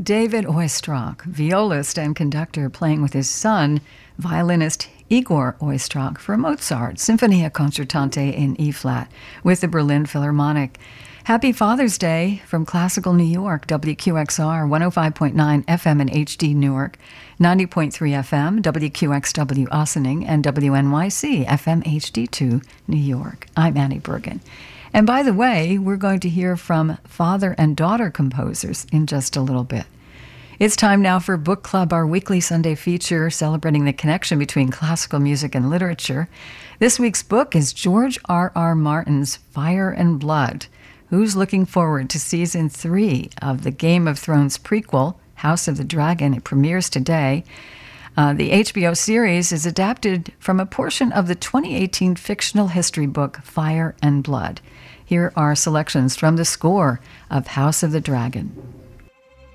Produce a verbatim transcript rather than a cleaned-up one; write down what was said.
David Oistrakh, violist and conductor, playing with his son, violinist Igor Oistrakh, for Mozart, Sinfonia Concertante in E-flat, with the Berlin Philharmonic. Happy Father's Day from Classical New York, W Q X R, one oh five point nine F M and H D Newark, ninety point three F M, W Q X W Ossining, and W N Y C F M H D two New York. I'm Annie Bergen. And by the way, we're going to hear from father and daughter composers in just a little bit. It's time now for Book Club, our weekly Sunday feature celebrating the connection between classical music and literature. This week's book is George R. R. Martin's Fire and Blood. Who's looking forward to season three of the Game of Thrones prequel, House of the Dragon? It premieres today. Uh, the H B O series is adapted from a portion of the twenty eighteen fictional history book Fire and Blood. Here are selections from the score of House of the Dragon.